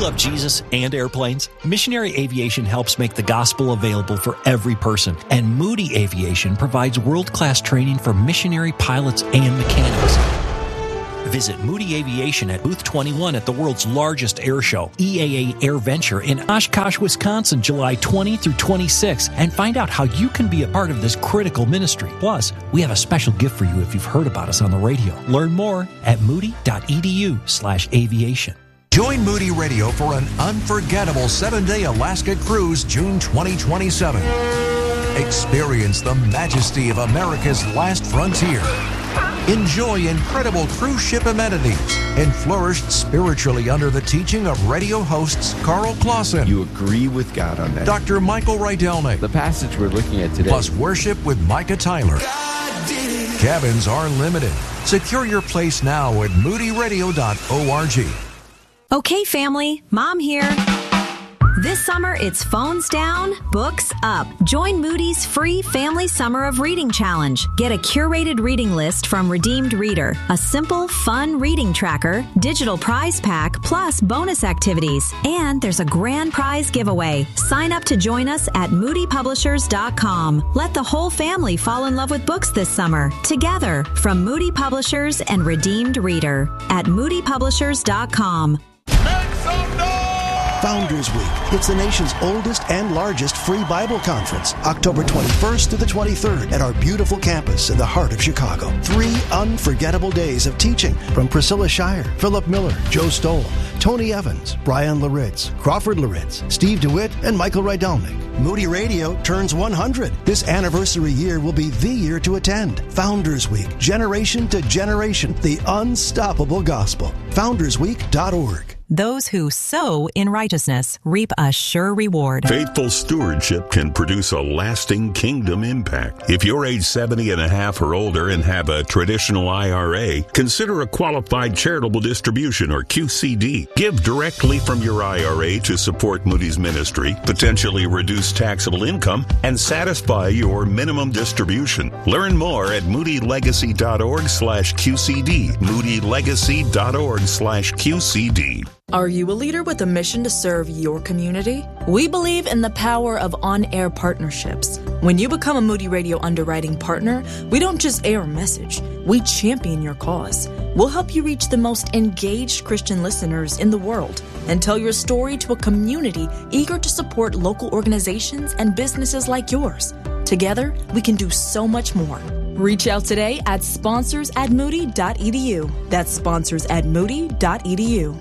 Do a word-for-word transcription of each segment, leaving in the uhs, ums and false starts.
love Jesus and airplanes? Missionary Aviation helps make the gospel available for every person, and Moody Aviation provides world-class training for missionary pilots and mechanics. Visit Moody Aviation at Booth twenty-one at the world's largest air show, E A A Air Venture, in Oshkosh, Wisconsin, July twentieth through twenty-sixth, and find out how you can be a part of this critical ministry. Plus, we have a special gift for you if you've heard about us on the radio. Learn more at moody.edu slash aviation. Join Moody Radio for an unforgettable seven-day Alaska cruise June twenty twenty-seven. Experience the majesty of America's last frontier. Enjoy incredible cruise ship amenities and flourish spiritually under the teaching of radio hosts Carl Clausen. You agree with God on that. Doctor Michael Rydelnik. The passage we're looking at today. Plus worship with Micah Tyler. Cabins are limited. Secure your place now at moody radio dot org. Okay, family, Mom here. This summer, it's phones down, books up. Join Moody's free Family Summer of Reading Challenge. Get a curated reading list from Redeemed Reader, a simple, fun reading tracker, digital prize pack, plus bonus activities. And there's a grand prize giveaway. Sign up to join us at moody publishers dot com. Let the whole family fall in love with books this summer. Together, from Moody Publishers and Redeemed Reader at moody publishers dot com. Founders Week. It's the nation's oldest and largest free Bible conference, October twenty-first to the twenty-third at our beautiful campus in the heart of Chicago. Three unforgettable days of teaching from Priscilla Shire, Philip Miller, Joe Stoll, Tony Evans, Brian Laritz, Crawford Laritz, Steve DeWitt, and Michael Rydelnik. Moody Radio turns one hundred. This anniversary year will be the year to attend. Founders Week, generation to generation, the unstoppable gospel. founders week dot org. Those who sow in righteousness reap a sure reward. Faithful stewardship can produce a lasting kingdom impact. If you're age seventy and a half or older and have a traditional I R A, consider a qualified charitable distribution or Q C D. Give directly from your I R A to support Moody's ministry, potentially reduce taxable income, and satisfy your minimum distribution. Learn more at moody legacy dot org slash Q C D. moody legacy dot org slash Q C D. Are you a leader with a mission to serve your community? We believe in the power of on-air partnerships. When you become a Moody Radio underwriting partner, we don't just air a message, we champion your cause. We'll help you reach the most engaged Christian listeners in the world and tell your story to a community eager to support local organizations and businesses like yours. Together, we can do so much more. Reach out today at sponsors at moody dot e d u. That's sponsors at moody dot e d u.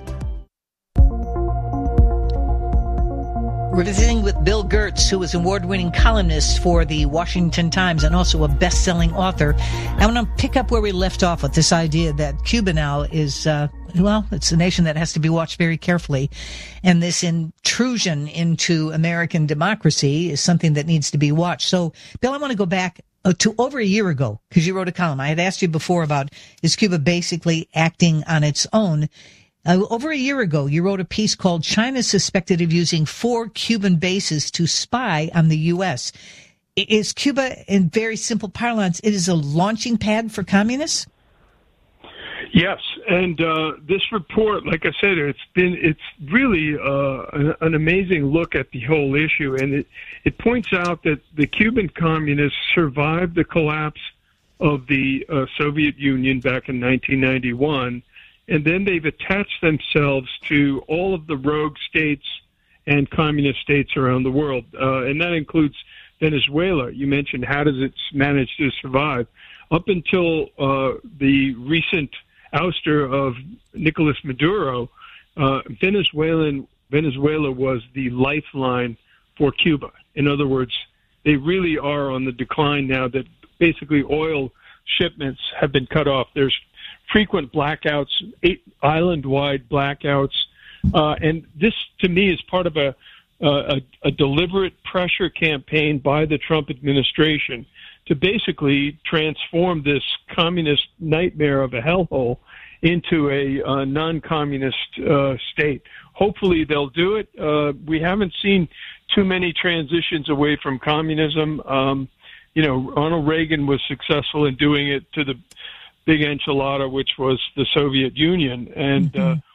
We're visiting with Bill Gertz, who is an award-winning columnist for the Washington Times and also a best-selling author. I want to pick up where we left off with this idea that Cuba now is, uh, well, it's a nation that has to be watched very carefully. And this intrusion into American democracy is something that needs to be watched. So, Bill, I want to go back uh, to over a year ago, because you wrote a column. I had asked you before about, is Cuba basically acting on its own? Uh, over a year ago, you wrote a piece called China is Suspected of Using Four Cuban Bases to Spy on the U S. Is Cuba, in very simple parlance, it is a launching pad for communists? Yes, and uh, this report, like I said, it's been it's really uh, an, an amazing look at the whole issue, and it, it points out that the Cuban communists survived the collapse of the uh, Soviet Union back in nineteen ninety-one, and then they've attached themselves to all of the rogue states and communist states around the world, uh, and that includes Venezuela. You mentioned, how does it manage to survive? Up until uh, the recent ouster of Nicolas Maduro, uh, Venezuelan Venezuela was the lifeline for Cuba. In other words, they really are on the decline now that basically oil shipments have been cut off. There's frequent blackouts, eight island-wide blackouts, uh, and this, to me, is part of a, a, a deliberate pressure campaign by the Trump administration to basically transform this communist nightmare of a hellhole into a uh, non-communist uh, state. Hopefully they'll do it. Uh, we haven't seen too many transitions away from communism. Um, you know, Ronald Reagan was successful in doing it to the big enchilada, which was the Soviet Union. And mm-hmm. uh,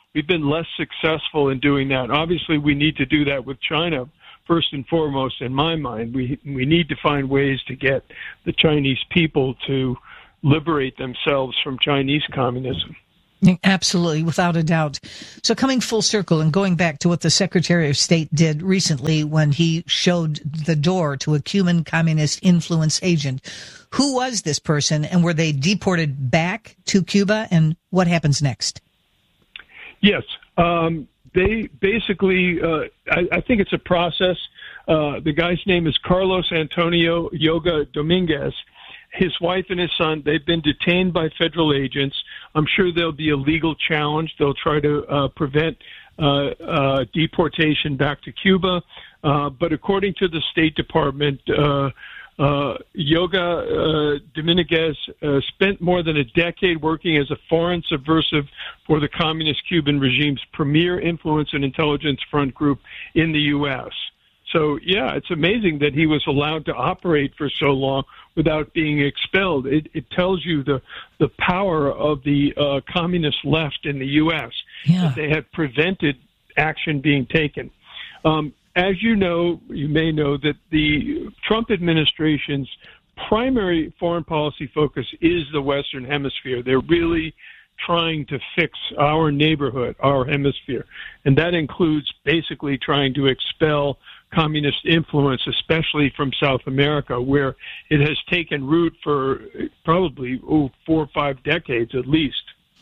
we've been less successful in doing that. Obviously, we need to do that with China. First and foremost, in my mind, we we need to find ways to get the Chinese people to liberate themselves from Chinese communism. Absolutely, without a doubt. So coming full circle and going back to what the Secretary of State did recently when he showed the door to a Cuban communist influence agent, who was this person and were they deported back to Cuba, and what happens next? Yes. Um, They basically, uh, I, I think it's a process. Uh, the guy's name is Carlos Antonio Yoga Dominguez. His wife and his son, they've been detained by federal agents. I'm sure there'll be a legal challenge. They'll try to uh, prevent uh, uh, deportation back to Cuba. Uh, but according to the State Department, uh, Uh, Yoga uh, Dominguez uh, spent more than a decade working as a foreign subversive for the communist Cuban regime's premier influence and intelligence front group in the U S. So, yeah, it's amazing that he was allowed to operate for so long without being expelled. It, it tells you the, the power of the uh, communist left in the U S, yeah. that they have prevented action being taken. Um, As you know, you may know that the Trump administration's primary foreign policy focus is the Western Hemisphere. They're really trying to fix our neighborhood, our hemisphere. And that includes basically trying to expel communist influence, especially from South America, where it has taken root for probably oh, four or five decades at least.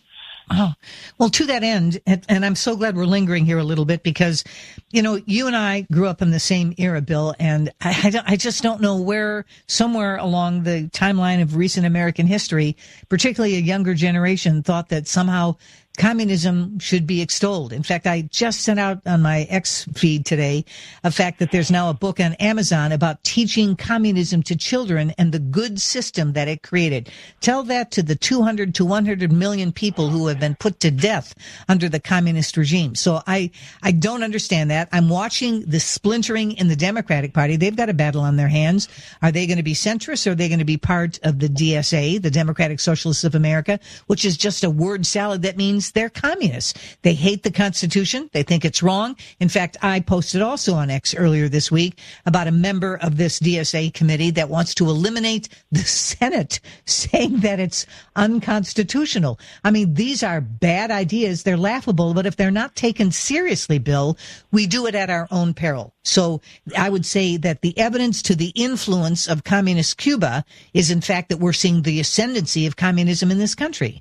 Oh, well, to that end, and, and I'm so glad we're lingering here a little bit because, you know, you and I grew up in the same era, Bill, and I, I, don't, I just don't know where somewhere along the timeline of recent American history, particularly a younger generation, thought that somehow communism should be extolled. In fact, I just sent out on my X feed today a fact that there's now a book on Amazon about teaching communism to children and the good system that it created. Tell that to the two hundred to one hundred million people who have been put to death under the communist regime. So I, I don't understand that. I'm watching the splintering in the Democratic Party. They've got a battle on their hands. Are they going to be centrist or are they going to be part of the D S A, the Democratic Socialists of America, which is just a word salad that means they're communists. They hate the Constitution. They think it's wrong. In fact, I posted also on X earlier this week about a member of this D S A committee that wants to eliminate the Senate, saying that it's unconstitutional. I mean, these are bad ideas. They're laughable, but if they're not taken seriously, Bill, we do it at our own peril. So I would say that the evidence to the influence of communist Cuba is, in fact, that we're seeing the ascendancy of communism in this country.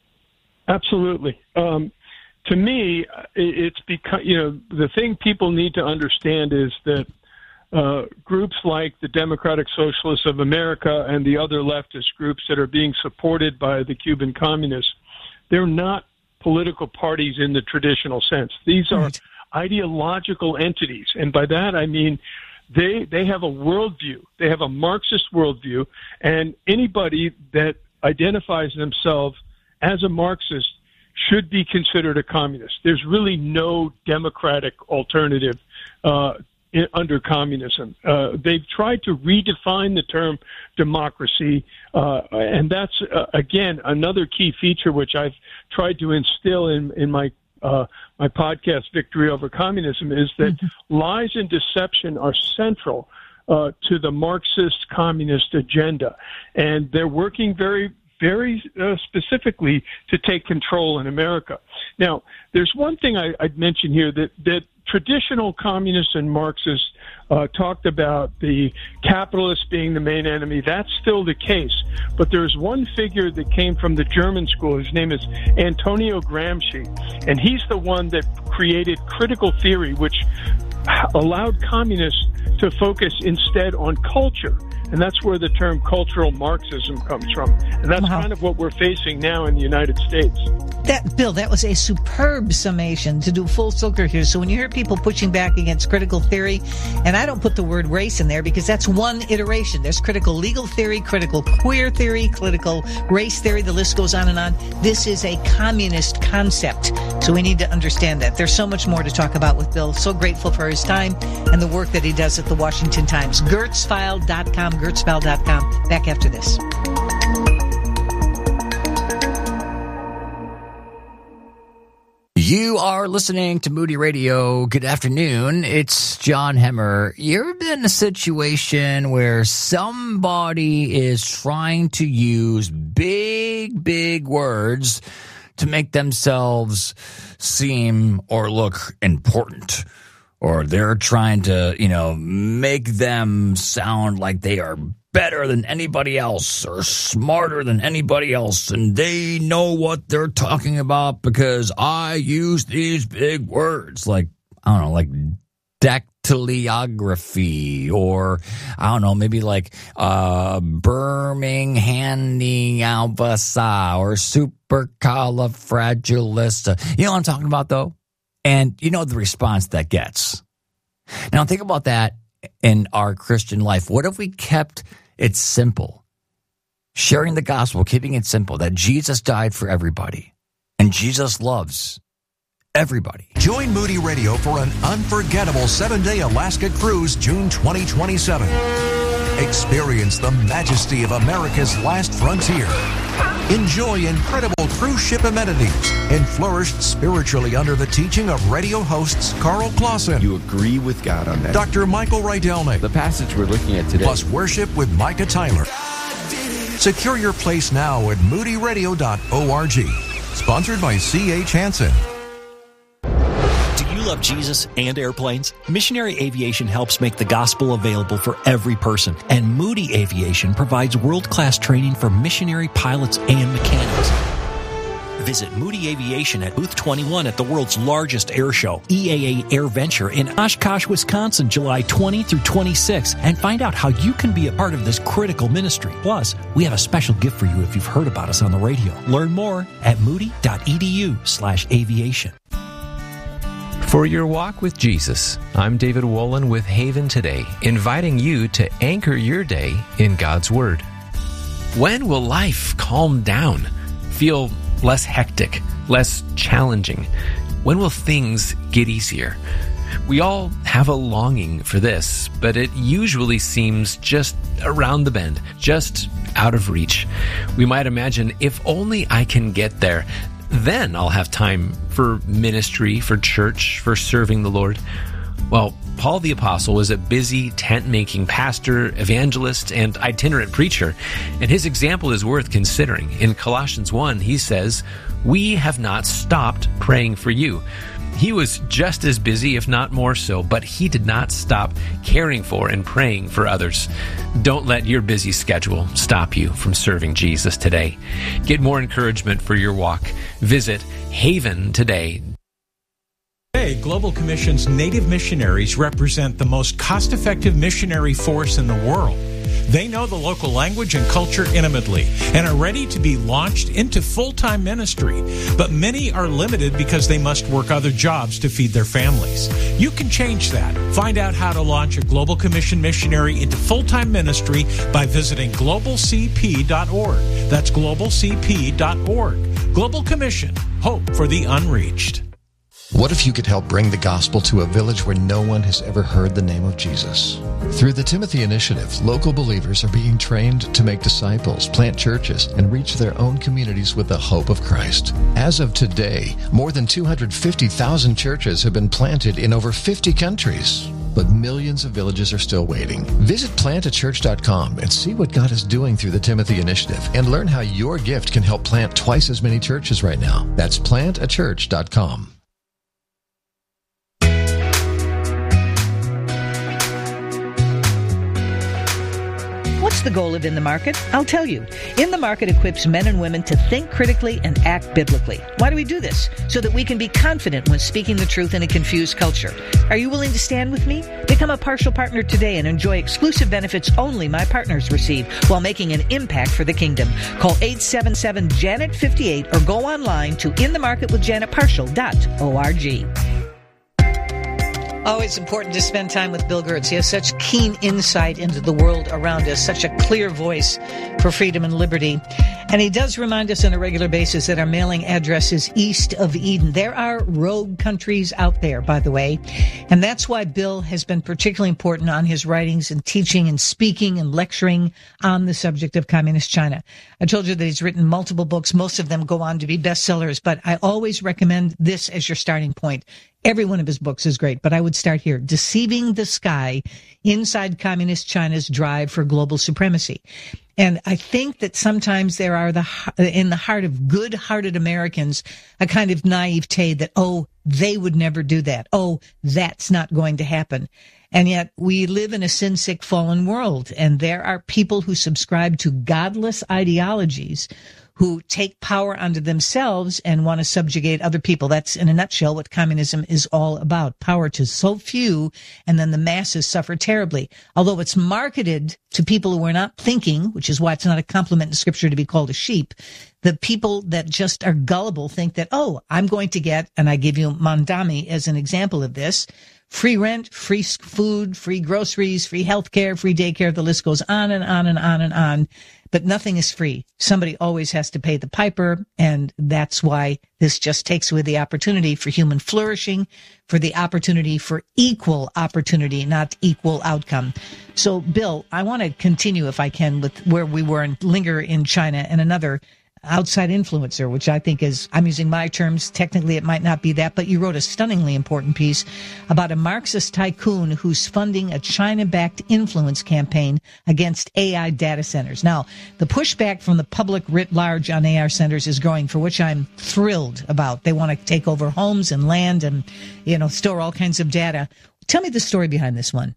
Absolutely. Um, to me, it's because, you know, the thing people need to understand is that uh, groups like the Democratic Socialists of America and the other leftist groups that are being supported by the Cuban communists, they're not political parties in the traditional sense. These are right. ideological entities. And by that, I mean, they, they have a worldview. They have a Marxist worldview. And anybody that identifies themselves as a Marxist should be considered a communist. There's really no democratic alternative uh, in, under communism. Uh, they've tried to redefine the term democracy, uh, and that's, uh, again, another key feature which I've tried to instill in, in my uh, my podcast, Victory Over Communism, is that mm-hmm. lies and deception are central uh, to the Marxist communist agenda, and they're working very very uh, specifically to take control in America. Now, there's one thing I, I'd mention here that, that traditional communists and Marxists uh, talked about the capitalists being the main enemy. That's still the case. But there's one figure that came from the German school. His name is Antonio Gramsci, and he's the one that created critical theory, which allowed communists to focus instead on culture. And that's where the term cultural Marxism comes from. And that's wow. kind of what we're facing now in the United States. That, Bill, that was a superb summation to do full circle here. So when you hear people pushing back against critical theory, and I don't put the word race in there because that's one iteration. There's critical legal theory, critical queer theory, critical race theory. The list goes on and on. This is a communist concept. So we need to understand that. There's so much more to talk about with Bill. So grateful for his time and the work that he does at the Washington Times. Gertz File dot com. Gertz File dot com. Back after this. You are listening to Moody Radio. Good afternoon. It's John Hemmer. You ever been in a situation where somebody is trying to use big, big words to make themselves seem or look important? Or they're trying to, you know, make them sound like they are better than anybody else or smarter than anybody else, and they know what they're talking about because I use these big words like, I don't know, like dactylography, or I don't know, maybe like uh, Birminghamialbasa or supercalifragilista. You know what I'm talking about, though? And you know the response that gets. Now think about that in our Christian life. What if we kept it simple? Sharing the gospel, keeping it simple, that Jesus died for everybody and Jesus loves everybody. Join Moody Radio for an unforgettable seven-day Alaska cruise June twenty twenty-seven. Experience the majesty of America's last frontier. Enjoy incredible cruise ship amenities and flourish spiritually under the teaching of radio hosts Carl Clausen. You agree with God on that. Doctor Michael Rydelnik. The passage we're looking at today. Plus worship with Micah Tyler. Secure your place now at moody radio dot org. Sponsored by C H Hansen. Do you love Jesus and airplanes? Missionary Aviation helps make the gospel available for every person, and Moody Aviation provides world-class training for missionary pilots and mechanics. Visit Moody Aviation at Booth twenty-one at the world's largest air show, E A A Air Venture in Oshkosh, Wisconsin, July twentieth through twenty-sixth, and find out how you can be a part of this critical ministry. Plus, we have a special gift for you if you've heard about us on the radio. Learn more at moody dot e d u slash aviation. For your walk with Jesus, I'm David Wolin with Haven Today, inviting you to anchor your day in God's Word. When will life calm down, feel less hectic, less challenging? When will things get easier? We all have a longing for this, but it usually seems just around the bend, just out of reach. We might imagine, if only I can get there, then I'll have time for ministry, for church, for serving the Lord. Well, Paul the Apostle was a busy tent-making pastor, evangelist, and itinerant preacher, and his example is worth considering. In Colossians one, he says, "We have not stopped praying for you." He was just as busy, if not more so, but he did not stop caring for and praying for others. Don't let your busy schedule stop you from serving Jesus today. Get more encouragement for your walk. Visit Haven today. Today, Global Commission's Native missionaries represent the most cost-effective missionary force in the world. They know the local language and culture intimately and are ready to be launched into full-time ministry. But many are limited because they must work other jobs to feed their families. You can change that. Find out how to launch a Global Commission missionary into full-time ministry by visiting global c p dot org. That's global c p dot org. Global Commission. Hope for the unreached. What if you could help bring the gospel to a village where no one has ever heard the name of Jesus? Through the Timothy Initiative, local believers are being trained to make disciples, plant churches, and reach their own communities with the hope of Christ. As of today, more than two hundred fifty thousand churches have been planted in over fifty countries. But millions of villages are still waiting. Visit plant a church dot com and see what God is doing through the Timothy Initiative and learn how your gift can help plant twice as many churches right now. That's plant a church dot com. What's the goal of In the Market? I'll tell you. In the Market equips men and women to think critically and act biblically. Why do we do this? So that we can be confident when speaking the truth in a confused culture. Are you willing to stand with me? Become a partial partner today and enjoy exclusive benefits only my partners receive while making an impact for the kingdom. Call eight seven seven Janet fifty-eight or go online to in the market with janet partial dot org. Always important to spend time with Bill Gertz. He has such keen insight into the world around us, such a clear voice for freedom and liberty. And he does remind us on a regular basis that our mailing address is East of Eden. There are rogue countries out there, by the way. And that's why Bill has been particularly important on his writings and teaching and speaking and lecturing on the subject of communist China. I told you that he's written multiple books. Most of them go on to be bestsellers, but I always recommend this as your starting point. Every one of his books is great, but I would start here. Deceiving the Sky, Inside Communist China's Drive for Global Supremacy. And I think that sometimes there are the in the heart of good-hearted Americans a kind of naivete that, oh, they would never do that. Oh, that's not going to happen. And yet we live in a sin-sick, fallen world, and there are people who subscribe to godless ideologies who take power unto themselves and want to subjugate other people. That's, in a nutshell, what communism is all about. Power to so few, and then the masses suffer terribly. Although it's marketed to people who are not thinking, which is why it's not a compliment in Scripture to be called a sheep, the people that just are gullible think that, oh, I'm going to get, and I give you Mondami as an example of this, free rent, free food, free groceries, free health care, free daycare. The list goes on and on and on and on. But nothing is free. Somebody always has to pay the piper, and that's why this just takes away the opportunity for human flourishing, for the opportunity for equal opportunity, not equal outcome. So, Bill, I want to continue, if I can, with where we were and linger in China and another outside influencer, which I think is, I'm using my terms, technically it might not be that, but you wrote a stunningly important piece about a Marxist tycoon who's funding a China-backed influence campaign against A I data centers. Now, the pushback from the public writ large on A I centers is growing, for which I'm thrilled about. They want to take over homes and land and, you know, store all kinds of data. Tell me the story behind this one.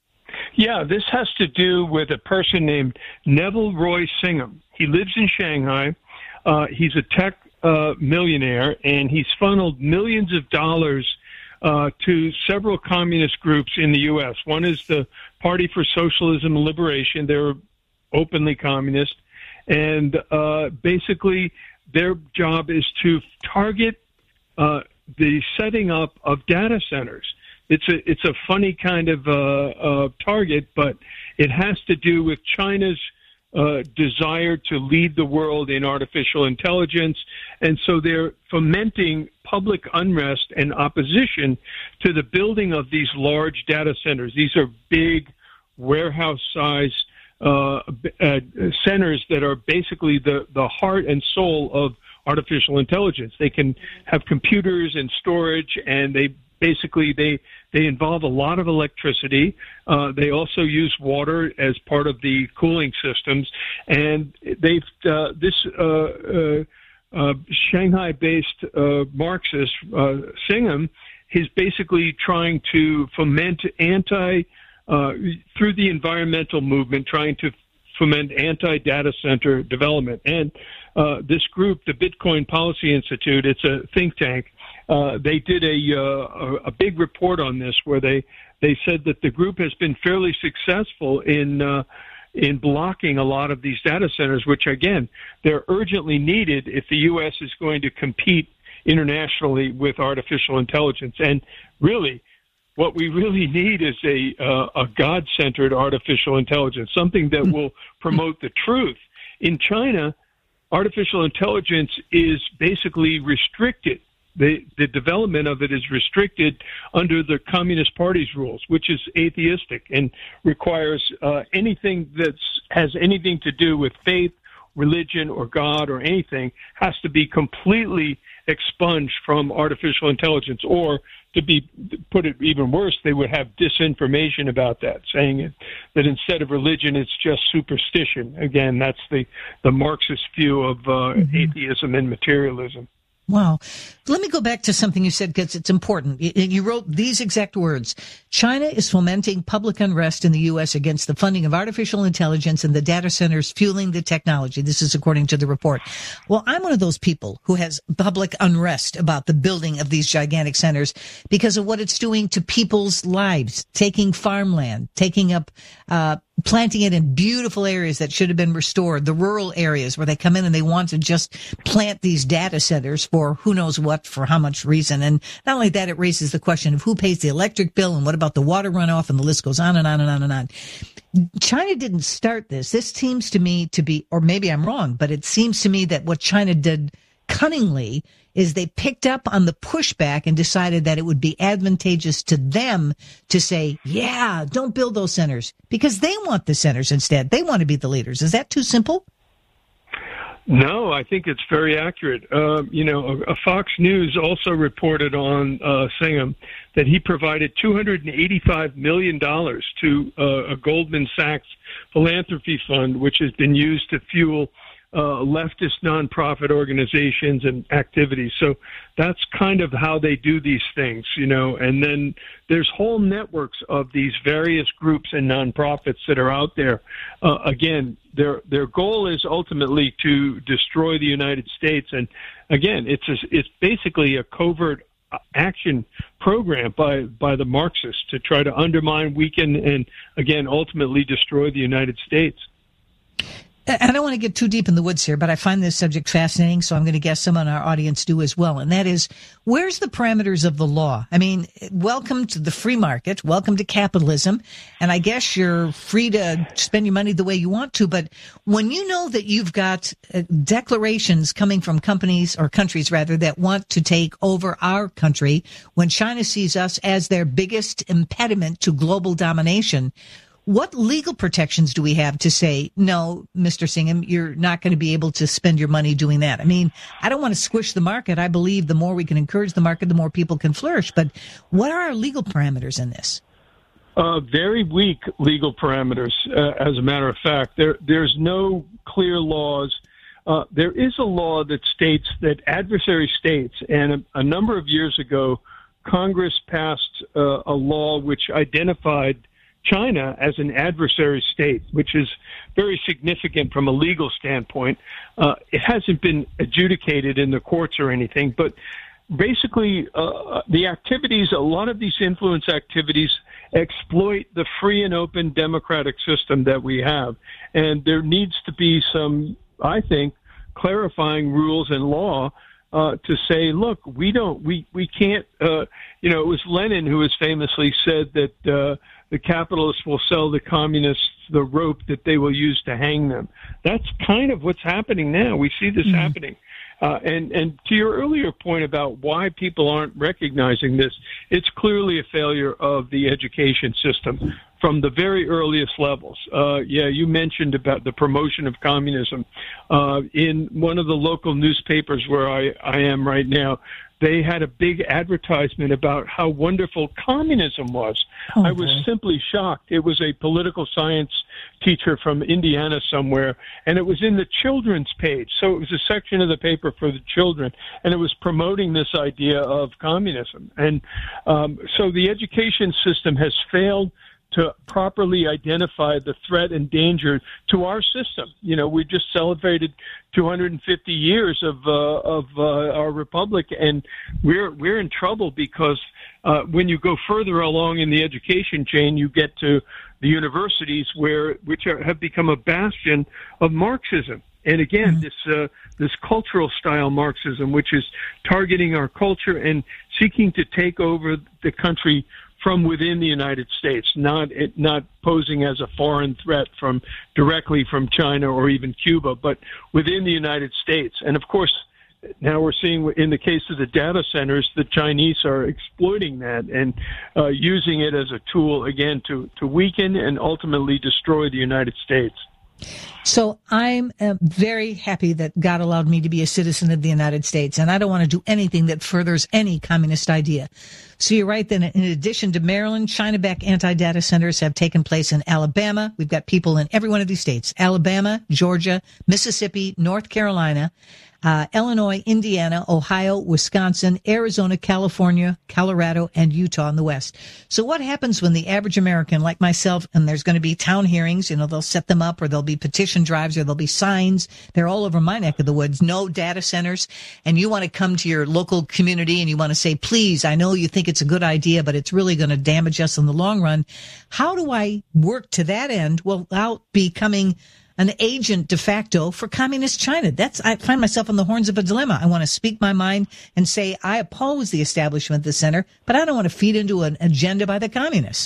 Yeah, this has to do with a person named Neville Roy Singham. He lives in Shanghai. Uh, he's a tech uh, millionaire, and he's funneled millions of dollars uh, to several communist groups in the U S. One is the Party for Socialism and Liberation. They're openly communist. And uh, basically, their job is to target uh, the setting up of data centers. It's a it's a funny kind of uh, uh, target, but it has to do with China's uh, desire to lead the world in artificial intelligence, and so they're fomenting public unrest and opposition to the building of these large data centers. These are big warehouse-size uh, uh, centers that are basically the, the heart and soul of artificial intelligence. They can have computers and storage, and they basically they they involve a lot of electricity. Uh, they also use water as part of the cooling systems, and they've uh, this uh, uh, uh, Shanghai-based uh, Marxist uh, Singham is basically trying to foment anti uh, through the environmental movement, trying to foment anti-data center development. And uh, this group, the Bitcoin Policy Institute, it's a think tank. Uh, they did a, uh, a big report on this where they, they said that the group has been fairly successful in uh, in blocking a lot of these data centers, which, again, they're urgently needed if the U S is going to compete internationally with artificial intelligence. And really, what we really need is a, uh, a God-centered artificial intelligence, something that will promote the truth. In China, artificial intelligence is basically restricted. The, the development of it is restricted under the Communist Party's rules, which is atheistic and requires uh, anything that has anything to do with faith, religion, or God or anything has to be completely expunged from artificial intelligence. Or, to be put it even worse, they would have disinformation about that, saying it, that instead of religion, it's just superstition. Again, that's the, the Marxist view of uh, mm-hmm. atheism and materialism. Wow. Let me go back to something you said because it's important. You wrote these exact words. China is fomenting public unrest in the U S against the funding of artificial intelligence and the data centers fueling the technology. This is according to the report. Well, I'm one of those people who has public unrest about the building of these gigantic centers because of what it's doing to people's lives, taking farmland, taking up uh planting it in beautiful areas that should have been restored, the rural areas where they come in and they want to just plant these data centers for who knows what, for how much reason. And not only that, it raises the question of who pays the electric bill and what about the water runoff, and the list goes on and on and on and on. China didn't start this. This seems to me to be, or maybe I'm wrong, but it seems to me that what China did cunningly is they picked up on the pushback and decided that it would be advantageous to them to say, yeah, don't build those centers, because they want the centers instead. They want to be the leaders. Is that too simple? No, I think it's very accurate. Uh, you know, a, a Fox News also reported on uh, Singham that he provided two hundred eighty-five million dollars to uh, a Goldman Sachs philanthropy fund, which has been used to fuel Uh, leftist nonprofit organizations and activities. So that's kind of how they do these things, you know, and then there's whole networks of these various groups and nonprofits that are out there. Uh, again, their their goal is ultimately to destroy the United States. And again, it's a, it's basically a covert action program by, by the Marxists to try to undermine, weaken, and again, ultimately destroy the United States. I don't want to get too deep in the woods here, but I find this subject fascinating, so I'm going to guess some in our audience do as well. And that is, where's the parameters of the law? I mean, welcome to the free market, welcome to capitalism, and I guess you're free to spend your money the way you want to, but when you know that you've got uh, declarations coming from companies, or countries rather, that want to take over our country, when China sees us as their biggest impediment to global domination, what legal protections do we have to say, no, Mister Singham, you're not going to be able to spend your money doing that? I mean, I don't want to squish the market. I believe the more we can encourage the market, the more people can flourish. But what are our legal parameters in this? Uh, very weak legal parameters, uh, as a matter of fact. There, there's no clear laws. Uh, there is a law that states that adversary states, and a, a number of years ago, Congress passed uh, a law which identified China as an adversary state, which is very significant from a legal standpoint. Uh, it hasn't been adjudicated in the courts or anything, but basically uh, the activities, a lot of these influence activities exploit the free and open democratic system that we have. And there needs to be some, I think, clarifying rules and law Uh, to say, look, we don't, we, we can't, uh, you know, it was Lenin who has famously said that uh, the capitalists will sell the communists the rope that they will use to hang them. That's kind of what's happening now. We see this mm-hmm. happening. Uh, and, and to your earlier point about why people aren't recognizing this, it's clearly a failure of the education system from the very earliest levels. Uh, yeah, you mentioned about the promotion of communism. Uh, in one of the local newspapers where I, I am right now, they had a big advertisement about how wonderful communism was. Oh, I was okay. simply shocked. It was a political science teacher from Indiana somewhere, and it was in the children's page. So it was a section of the paper for the children, and it was promoting this idea of communism. And um, so the education system has failed to properly identify the threat and danger to our system. You know, we just celebrated two hundred fifty years of uh, of uh, our republic, and we're we're in trouble because uh, when you go further along in the education chain, you get to the universities, where which are, have become a bastion of Marxism. And again, mm-hmm. this uh, this cultural style Marxism, which is targeting our culture and seeking to take over the country from within the United States, not it, not posing as a foreign threat from directly from China or even Cuba, but within the United States. And of course, now we're seeing in the case of the data centers, the Chinese are exploiting that and uh, using it as a tool, again, to, to weaken and ultimately destroy the United States. So I'm uh, very happy that God allowed me to be a citizen of the United States, and I don't want to do anything that furthers any communist idea. So you're right that in addition to Maryland, China-backed anti-data centers have taken place in Alabama. We've got people in every one of these states: Alabama, Georgia, Mississippi, North Carolina, Uh, Illinois, Indiana, Ohio, Wisconsin, Arizona, California, Colorado, and Utah in the West. So what happens when the average American like myself, and there's going to be town hearings, you know, they'll set them up, or there'll be petition drives, or there'll be signs. They're all over my neck of the woods. No data centers. And you want to come to your local community and you want to say, please, I know you think it's a good idea, but it's really going to damage us in the long run. How do I work to that end without becoming an agent de facto for communist China? That's, I find myself on the horns of a dilemma. I want to speak my mind and say, I oppose the establishment of the center, but I don't want to feed into an agenda by the communists.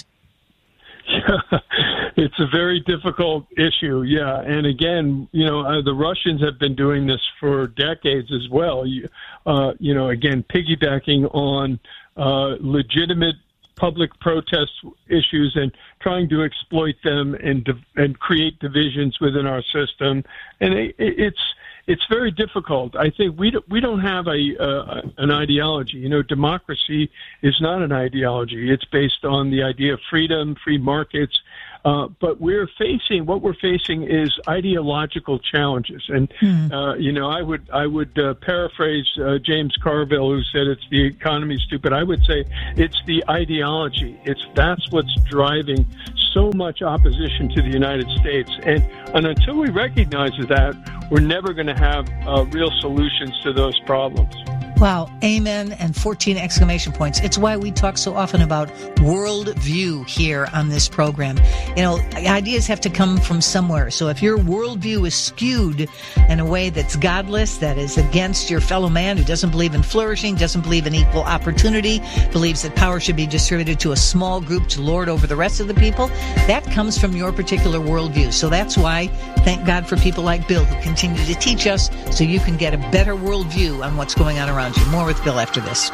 It's a very difficult issue, yeah. And again, you know, uh, the Russians have been doing this for decades as well. You, uh, you know, again, piggybacking on uh, legitimate public protest issues and trying to exploit them and div- and create divisions within our system. And it, it's it's very difficult. I think we don't, we don't have a uh, an ideology. You know, democracy is not an ideology. It's based on the idea of freedom, free markets. Uh, but we're facing what we're facing is ideological challenges, and mm. uh, you know, I would I would uh, paraphrase uh, James Carville, who said it's the economy stupid. I would say it's the ideology. It's that's what's driving so much opposition to the United States, and and until we recognize that, we're never going to have uh, real solutions to those problems. Wow, amen, and fourteen exclamation points. It's why we talk so often about worldview here on this program. You know, ideas have to come from somewhere. So if your worldview is skewed in a way that's godless, that is against your fellow man who doesn't believe in flourishing, doesn't believe in equal opportunity, believes that power should be distributed to a small group to lord over the rest of the people, that comes from your particular worldview. So that's why, thank God for people like Bill who continue to teach us so you can get a better worldview on what's going on around you. More with Bill after this.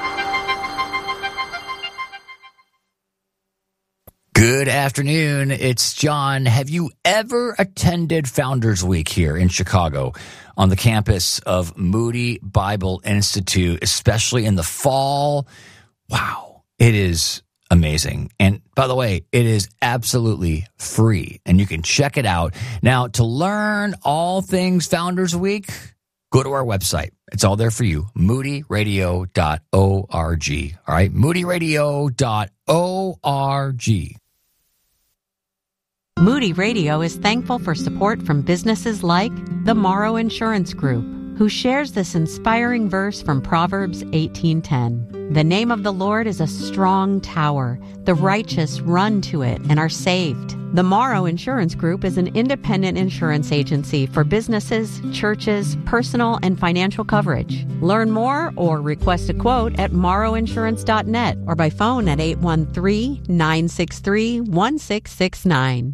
Good afternoon. It's John. Have you ever attended Founders Week here in Chicago on the campus of Moody Bible Institute, especially in the fall? Wow, it is amazing. And by the way, it is absolutely free, and you can check it out. Now, to learn all things Founders Week, go to our website. It's all there for you, moody radio dot org. All right, moody radio dot org. Moody Radio is thankful for support from businesses like the Morrow Insurance Group, who shares this inspiring verse from Proverbs eighteen ten. The name of the Lord is a strong tower. The righteous run to it and are saved. The Morrow Insurance Group is an independent insurance agency for businesses, churches, personal and financial coverage. Learn more or request a quote at morrow insurance dot net or by phone at eight one three, nine six three, one six six nine.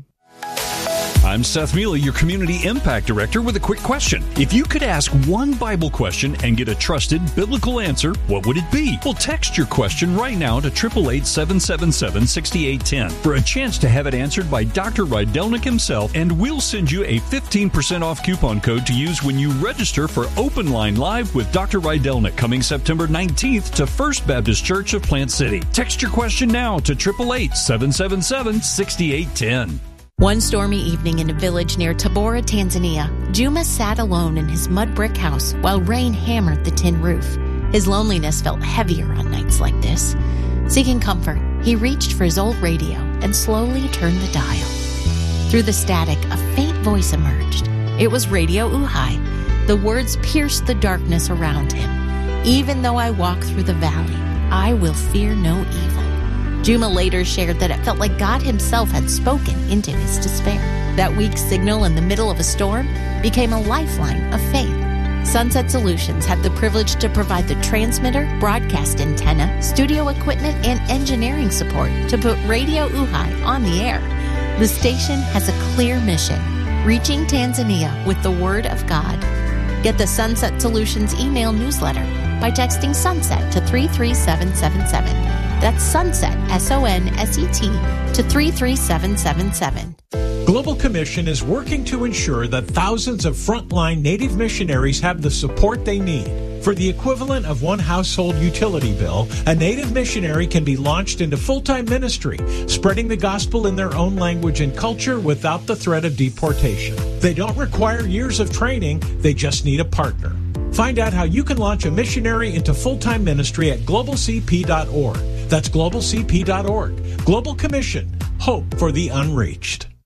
I'm Seth Mealy, your Community Impact Director, with a quick question. If you could ask one Bible question and get a trusted biblical answer, what would it be? Well, text your question right now to eight eight eight, seven seven seven, six eight one zero for a chance to have it answered by Doctor Rydelnik himself, and we'll send you a fifteen percent off coupon code to use when you register for Open Line Live with Doctor Rydelnik coming September nineteenth to First Baptist Church of Plant City. Text your question now to eight eight eight, seven seven seven, six eight one zero. One stormy evening in a village near Tabora, Tanzania, Juma sat alone in his mud brick house while rain hammered the tin roof. His loneliness felt heavier on nights like this. Seeking comfort, he reached for his old radio and slowly turned the dial. Through the static, a faint voice emerged. It was Radio Uhai. The words pierced the darkness around him. Even though I walk through the valley, I will fear no evil. Juma later shared that it felt like God himself had spoken into his despair. That weak signal in the middle of a storm became a lifeline of faith. Sunset Solutions had the privilege to provide the transmitter, broadcast antenna, studio equipment, and engineering support to put Radio Uhai on the air. The station has a clear mission, reaching Tanzania with the Word of God. Get the Sunset Solutions email newsletter by texting SUNSET to three three seven seven seven. That's SUNSET, S O N S E T, to three three seven seven seven. Global Commission is working to ensure that thousands of frontline Native missionaries have the support they need. For the equivalent of one household utility bill, a Native missionary can be launched into full-time ministry, spreading the gospel in their own language and culture without the threat of deportation. They don't require years of training, they just need a partner. Find out how you can launch a missionary into full-time ministry at global c p dot org. That's global c p dot org. Global Commission. Hope for the unreached.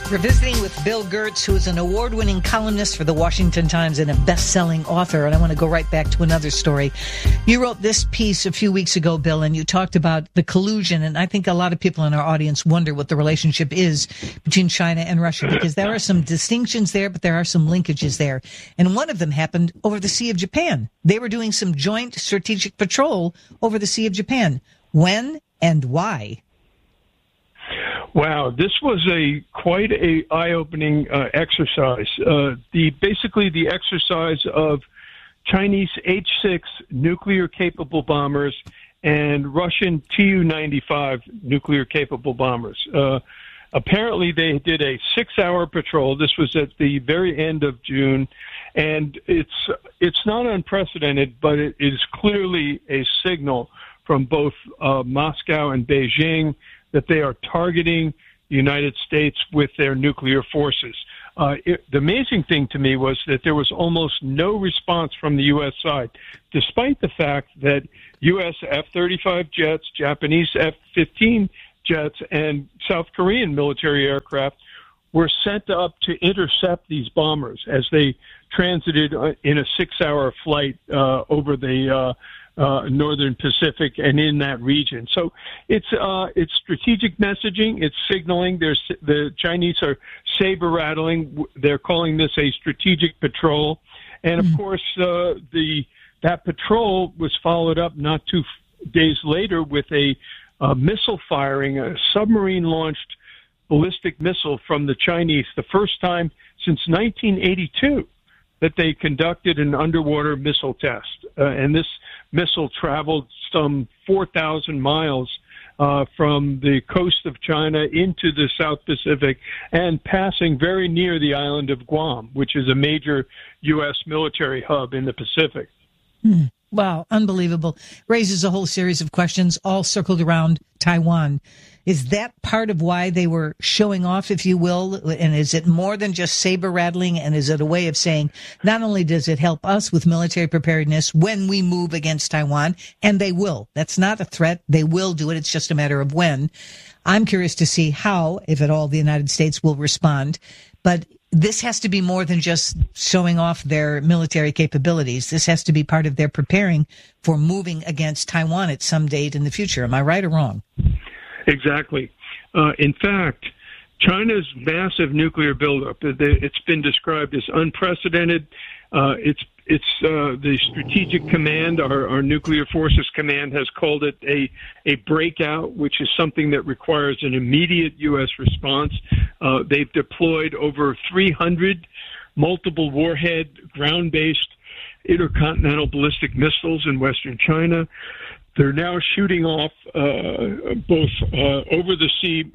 We're visiting with Bill Gertz, who is an award-winning columnist for the Washington Times and a best-selling author. And I want to go right back to another story. You wrote this piece a few weeks ago, Bill, and you talked about the collusion. And I think a lot of people in our audience wonder what the relationship is between China and Russia, because there are some distinctions there, but there are some linkages there. And one of them happened over the Sea of Japan. They were doing some joint strategic patrol over the Sea of Japan. When and why? Wow, this was a quite a eye-opening uh, exercise. Uh, the basically the exercise of Chinese H six nuclear-capable bombers and Russian Tu ninety-five nuclear-capable bombers. Uh, apparently, they did a six-hour patrol. This was at the very end of June, and it's it's not unprecedented, but it is clearly a signal from both uh, Moscow and Beijing that they are targeting the United States with their nuclear forces. Uh, it, the amazing thing to me was that there was almost no response from the U S side, despite the fact that U S F thirty-five jets, Japanese F fifteen jets, and South Korean military aircraft were sent up to intercept these bombers as they transited in a six-hour flight uh, over the uh, Uh, Northern Pacific and in that region. So it's uh, it's strategic messaging. It's signaling. There's, the Chinese are saber rattling. They're calling this a strategic patrol. And of mm. course, uh, the that patrol was followed up not two f- days later with a uh, missile firing, a submarine-launched ballistic missile from the Chinese, the first time since nineteen eighty-two that they conducted an underwater missile test. Uh, and this missile traveled some four thousand miles uh, from the coast of China into the South Pacific and passing very near the island of Guam, which is a major U S military hub in the Pacific. Hmm. Wow, unbelievable. Raises a whole series of questions, all circled around Taiwan. Is that part of why they were showing off, if you will? And is it more than just saber rattling? And is it a way of saying, not only does it help us with military preparedness when we move against Taiwan, and they will. That's not a threat. They will do it. It's just a matter of when. I'm curious to see how, if at all, the United States will respond. But this has to be more than just showing off their military capabilities. This has to be part of their preparing for moving against Taiwan at some date in the future. Am I right or wrong? Exactly. Uh, in fact, China's massive nuclear buildup, it's been described as unprecedented. Uh, it's it's uh, the Strategic Command, our, our Nuclear Forces Command, has called it a, a breakout, which is something that requires an immediate U S response. Uh, they've deployed over three hundred multiple warhead, ground-based intercontinental ballistic missiles in western China. They're now shooting off uh, both uh, over-the-sea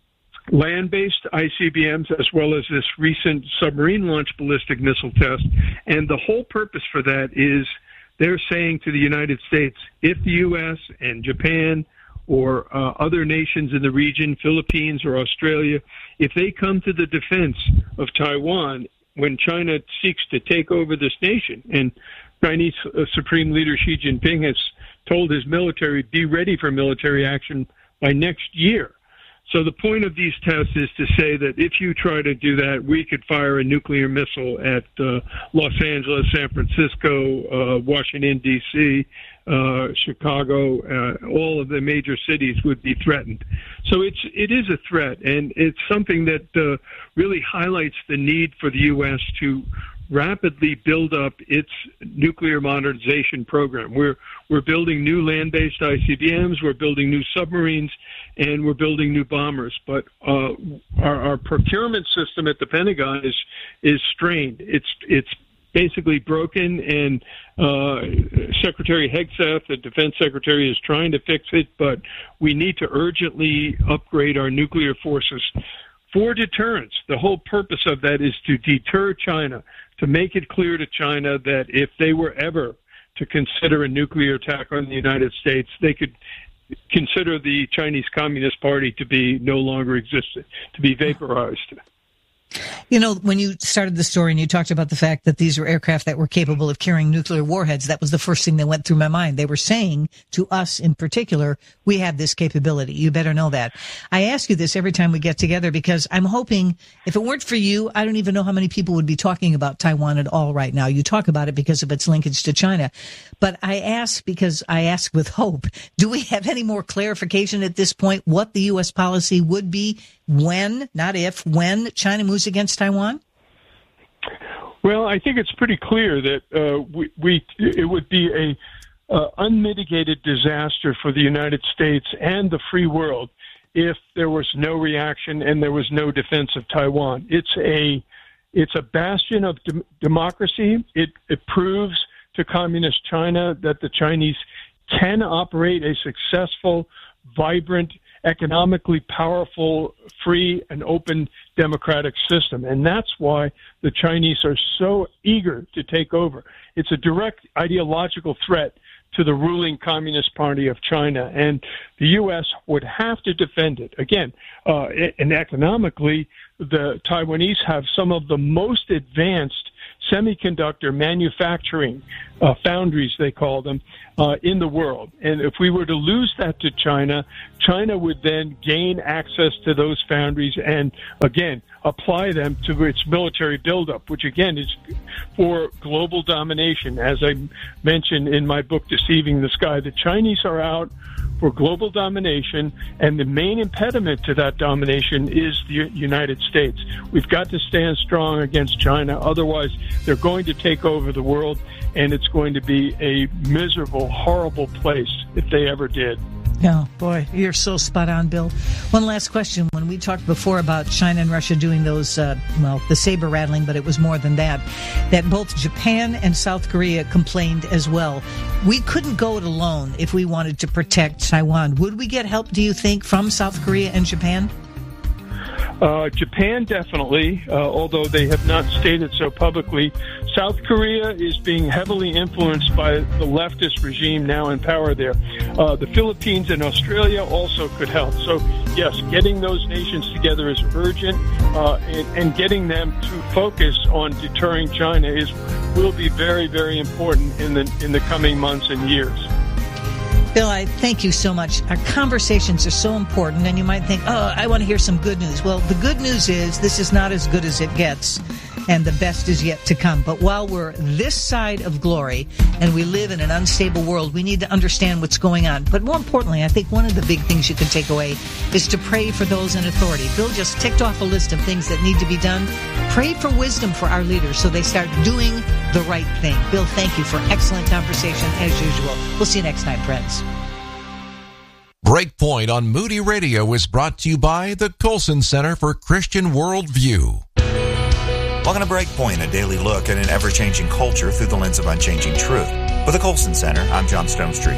land-based I C B Ms as well as this recent submarine-launched ballistic missile test. And the whole purpose for that is they're saying to the United States, if the U S and Japan or uh, other nations in the region, Philippines or Australia, if they come to the defense of Taiwan when China seeks to take over this nation, and Chinese uh, Supreme Leader Xi Jinping has told his military, be ready for military action by next year. So the point of these tests is to say that if you try to do that, we could fire a nuclear missile at uh, Los Angeles, San Francisco, uh, Washington, D C, uh, Chicago, uh, all of the major cities would be threatened. So it's, it is a threat, and it's something that uh, really highlights the need for the U S to rapidly build up its nuclear modernization program. We're we're building new land-based I C B Ms, we're building new submarines, and we're building new bombers. But uh, our, our procurement system at the Pentagon is is strained. It's it's basically broken, and uh, Secretary Hegseth, the Defense Secretary, is trying to fix it. But we need to urgently upgrade our nuclear forces for deterrence. The whole purpose of that is to deter China, to make it clear to China that if they were ever to consider a nuclear attack on the United States, they could consider the Chinese Communist Party to be no longer existent, to be vaporized. You know, when you started the story and you talked about the fact that these were aircraft that were capable of carrying nuclear warheads, that was the first thing that went through my mind. They were saying to us in particular, we have this capability. You better know that. I ask you this every time we get together because I'm hoping if it weren't for you, I don't even know how many people would be talking about Taiwan at all right now. You talk about it because of its linkage to China. But I ask because I ask with hope. Do we have any more clarification at this point what the U S policy would be when, not if, when China moves against Taiwan? Well, I think it's pretty clear that uh, we, we it would be a uh, unmitigated disaster for the United States and the free world if there was no reaction and there was no defense of Taiwan. It's a it's a bastion of de- democracy. It, it proves to communist China that the Chinese can operate a successful, vibrant, economically powerful, free, and open democratic system. And that's why the Chinese are so eager to take over. It's a direct ideological threat to the ruling Communist Party of China, and the U S would have to defend it. Again, uh, and economically, the Taiwanese have some of the most advanced semiconductor manufacturing uh, foundries, they call them, uh, in the world. And if we were to lose that to China, China would then gain access to those foundries and, again, apply them to its military buildup, which, again, is for global domination. As I mentioned in my book, Deceiving the Sky, the Chinese are out for global domination, and the main impediment to that domination is the United States. We've got to stand strong against China. Otherwise, they're going to take over the world, and it's going to be a miserable, horrible place if they ever did. Oh, boy, you're so spot on, Bill. One last question. When we talked before about China and Russia doing those, uh, well, the saber rattling, but it was more than that, that both Japan and South Korea complained as well. We couldn't go it alone if we wanted to protect Taiwan. Would we get help, do you think, from South Korea and Japan? Uh, Japan definitely, uh, although they have not stated so publicly. South Korea is being heavily influenced by the leftist regime now in power there. Uh, the Philippines and Australia also could help. So, yes, getting those nations together is urgent, uh, and, and getting them to focus on deterring China is will be very, very important in the in the coming months and years. Bill, I thank you so much. Our conversations are so important, and you might think, oh, I want to hear some good news. Well, the good news is this is not as good as it gets, and the best is yet to come. But while we're this side of glory, and we live in an unstable world, we need to understand what's going on. But more importantly, I think one of the big things you can take away is to pray for those in authority. Bill just ticked off a list of things that need to be done. Pray for wisdom for our leaders so they start doing the right thing. Bill, thank you for excellent conversation as usual. We'll see you next time, friends. Breakpoint on Moody Radio is brought to you by the Colson Center for Christian Worldview. Welcome to Breakpoint, a daily look at an ever-changing culture through the lens of unchanging truth. With the Colson Center, I'm John Stonestreet.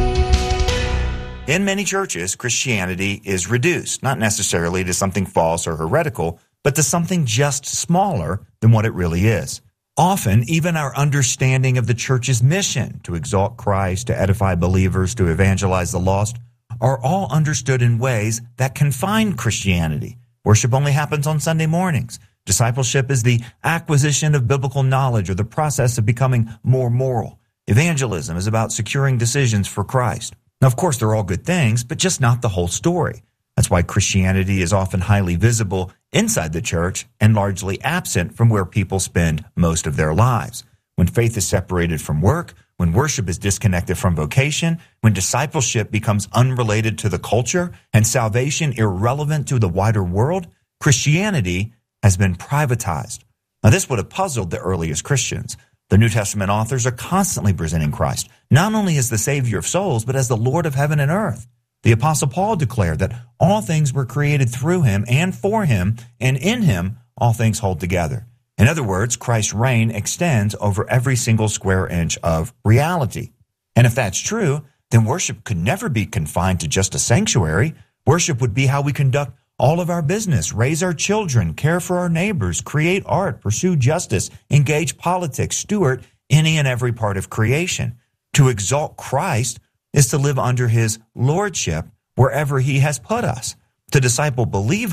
In many churches, Christianity is reduced, not necessarily to something false or heretical, but to something just smaller than what it really is. Often, even our understanding of the church's mission to exalt Christ, to edify believers, to evangelize the lost, are all understood in ways that confine Christianity. Worship only happens on Sunday mornings. Discipleship is the acquisition of biblical knowledge or the process of becoming more moral. Evangelism is about securing decisions for Christ. Now, of course, they're all good things, but just not the whole story. That's why Christianity is often highly visible inside the church and largely absent from where people spend most of their lives. When faith is separated from work, when worship is disconnected from vocation, when discipleship becomes unrelated to the culture and salvation irrelevant to the wider world, Christianity has been privatized. Now, this would have puzzled the earliest Christians. The New Testament authors are constantly presenting Christ, not only as the Savior of souls, but as the Lord of heaven and earth. The Apostle Paul declared that all things were created through him and for him, and in him all things hold together. In other words, Christ's reign extends over every single square inch of reality. And if that's true, then worship could never be confined to just a sanctuary. Worship would be how we conduct all of our business, raise our children, care for our neighbors, create art, pursue justice, engage politics, steward any and every part of creation. To exalt Christ is to live under his lordship wherever he has put us. To disciple believers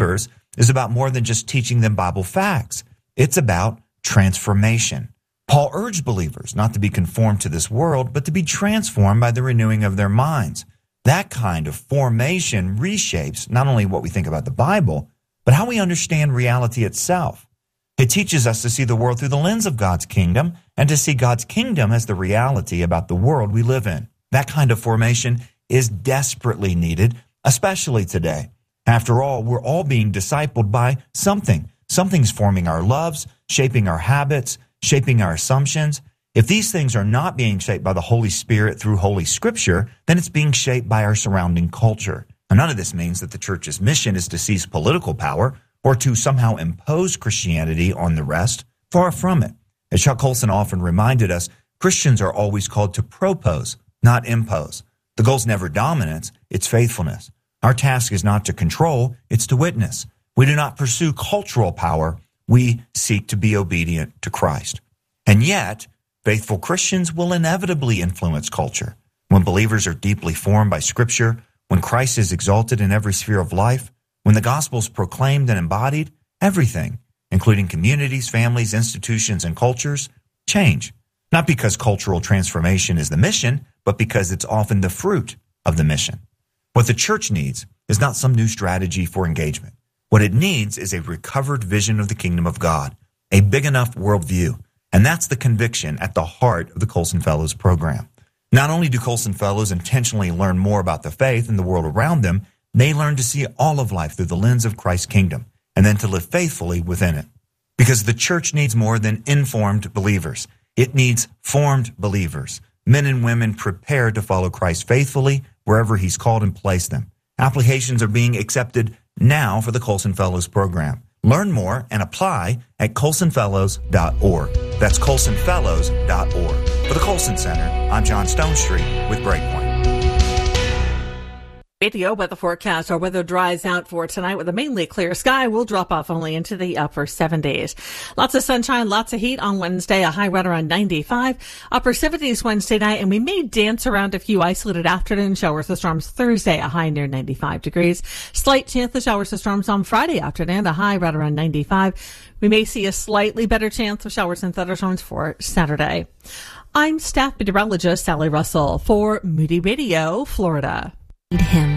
is about more than just teaching them Bible facts. It's about transformation. Paul urged believers not to be conformed to this world, but to be transformed by the renewing of their minds. That kind of formation reshapes not only what we think about the Bible, but how we understand reality itself. It teaches us to see the world through the lens of God's kingdom and to see God's kingdom as the reality about the world we live in. That kind of formation is desperately needed, especially today. After all, we're all being discipled by something. Something's forming our loves, shaping our habits, shaping our assumptions. If these things are not being shaped by the Holy Spirit through Holy Scripture, then it's being shaped by our surrounding culture. Now, none of this means that the church's mission is to seize political power or to somehow impose Christianity on the rest. Far from it. As Chuck Colson often reminded us, Christians are always called to propose, not impose. The goal's never dominance, it's faithfulness. Our task is not to control, it's to witness. We do not pursue cultural power, we seek to be obedient to Christ. And yet, faithful Christians will inevitably influence culture. When believers are deeply formed by Scripture, when Christ is exalted in every sphere of life, when the gospel is proclaimed and embodied, everything, including communities, families, institutions, and cultures, change. Not because cultural transformation is the mission, but because it's often the fruit of the mission. What the church needs is not some new strategy for engagement. What it needs is a recovered vision of the kingdom of God, a big enough worldview. And that's the conviction at the heart of the Colson Fellows program. Not only do Colson Fellows intentionally learn more about the faith and the world around them, they learn to see all of life through the lens of Christ's kingdom and then to live faithfully within it. Because the church needs more than informed believers. It needs formed believers, men and women prepared to follow Christ faithfully wherever he's called and placed them. Applications are being accepted now for the Colson Fellows program. Learn more and apply at colson fellows dot org. That's colson fellows dot org. For the Colson Center, I'm John Stonestreet with Breakpoint. Radio weather forecast. Our weather dries out for tonight with a mainly clear sky. We'll drop off only into the upper seventies. Lots of sunshine, lots of heat on Wednesday, a high right around ninety-five. Upper seventies Wednesday night, and we may dance around a few isolated afternoon showers or storms Thursday, a high near ninety-five degrees. Slight chance of showers or storms on Friday afternoon, a high right around ninety-five. We may see a slightly better chance of showers and thunderstorms for Saturday. I'm staff meteorologist Sally Russell for Moody Radio, Florida. Him.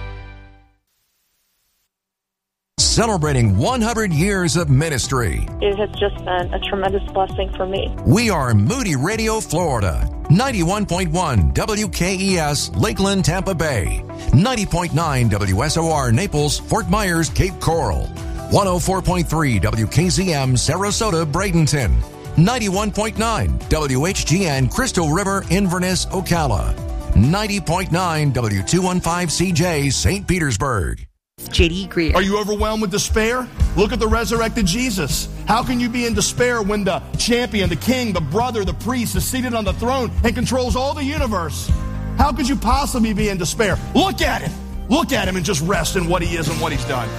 Celebrating one hundred years of ministry. It has just been a tremendous blessing for me. We are Moody Radio, Florida. ninety-one point one W K E S, Lakeland, Tampa Bay. ninety point nine W S O R, Naples, Fort Myers, Cape Coral. one oh four point three W K Z M, Sarasota, Bradenton. ninety-one point nine W H G N, Crystal River, Inverness, Ocala. ninety point nine W two fifteen C J, Saint Petersburg. J D Greer. Are you overwhelmed with despair? Look at the resurrected Jesus. How can you be in despair when the champion, the king, the brother, the priest is seated on the throne and controls all the universe? How could you possibly be in despair? Look at him. Look at him and just rest in what he is and what he's done.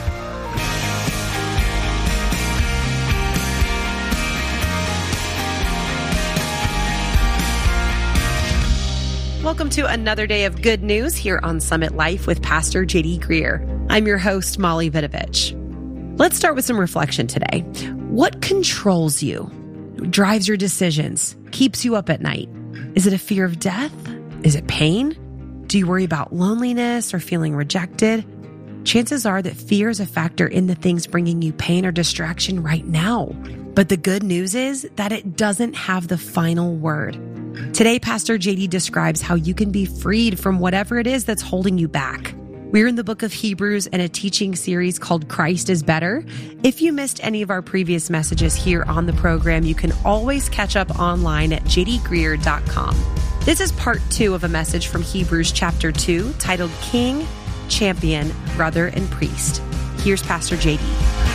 Welcome to another day of good news here on Summit Life with Pastor J D Greer. I'm your host, Molly Vidovich. Let's start with some reflection today. What controls you? Drives your decisions? Keeps you up at night? Is it a fear of death? Is it pain? Do you worry about loneliness or feeling rejected? Chances are that fear is a factor in the things bringing you pain or distraction right now. But the good news is that it doesn't have the final word. Today, Pastor J D describes how you can be freed from whatever it is that's holding you back. We're in the book of Hebrews and a teaching series called Christ is Better. If you missed any of our previous messages here on the program, you can always catch up online at j d greer dot com. This is part two of a message from Hebrews chapter two titled King, Champion, Brother, and Priest. Here's Pastor J D.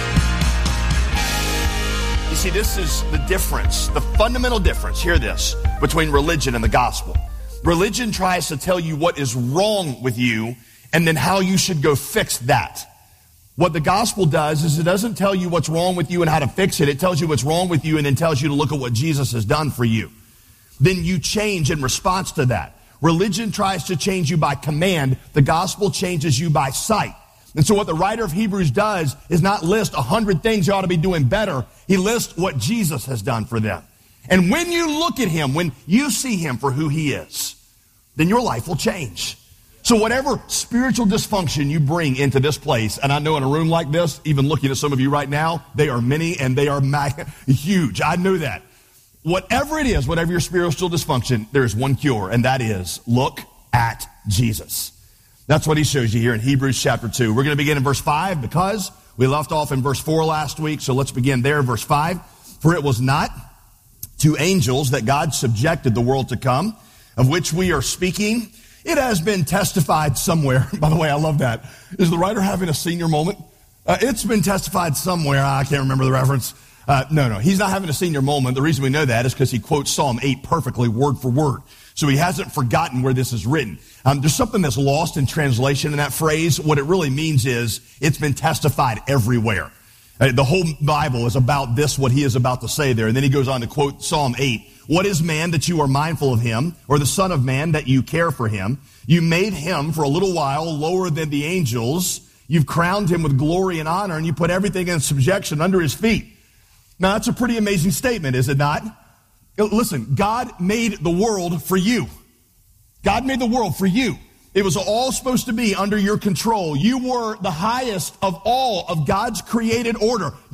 You see, this is the difference, the fundamental difference, hear this, between religion and the gospel. Religion tries to tell you what is wrong with you and then how you should go fix that. What the gospel does is it doesn't tell you what's wrong with you and how to fix it. It tells you what's wrong with you and then tells you to look at what Jesus has done for you. Then you change in response to that. Religion tries to change you by command. The gospel changes you by sight. And so what the writer of Hebrews does is not list a hundred things you ought to be doing better. He lists what Jesus has done for them. And when you look at him, when you see him for who he is, then your life will change. So whatever spiritual dysfunction you bring into this place, and I know in a room like this, even looking at some of you right now, they are many and they are mag- huge. I know that. Whatever it is, whatever your spiritual dysfunction, there is one cure, and that is look at Jesus. That's what he shows you here in Hebrews chapter two. We're going to begin in verse five because we left off in verse four last week, so let's begin there, verse five. For it was not to angels that God subjected the world to come, of which we are speaking. It has been testified somewhere. By the way, I love that. Is the writer having a senior moment? Uh, it's been testified somewhere. I can't remember the reference. Uh, no, no, he's not having a senior moment. The reason we know that is because he quotes Psalm eight perfectly, word for word. So he hasn't forgotten where this is written. Um, there's something that's lost in translation in that phrase. What it really means is it's been testified everywhere. Uh, the whole Bible is about this, what he is about to say there. And then he goes on to quote Psalm eight. What is man that you are mindful of him, or the son of man that you care for him? You made him for a little while lower than the angels. You've crowned him with glory and honor, and you put everything in subjection under his feet. Now, that's a pretty amazing statement, is it not? Listen, God made the world for you. God made the world for you. It was all supposed to be under your control. You were the highest of all of God's created order.